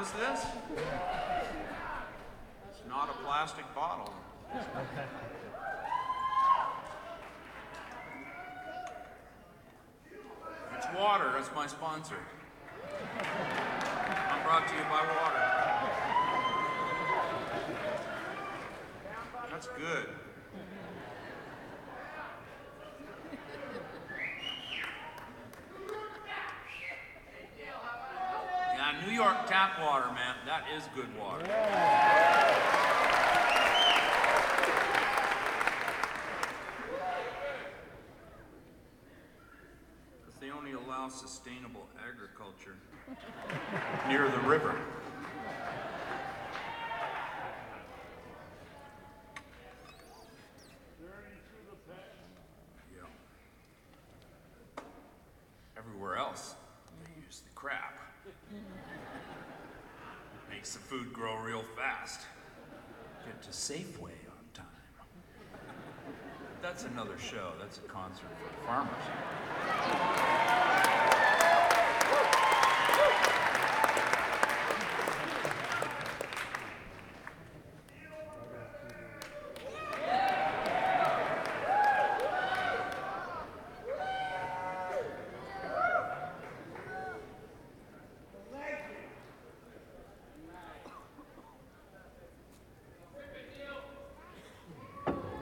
pronounce this? It's not a plastic bottle. It's water, that's my sponsor. I'm brought to you by water. That's good. Yeah, New York tap water, man. That is good water. Because they only allow sustainable agriculture near the river. Yeah. Everywhere else, they use the crap. Makes the food grow real fast. Get to Safeway on time. That's another show. That's a concert for farmers.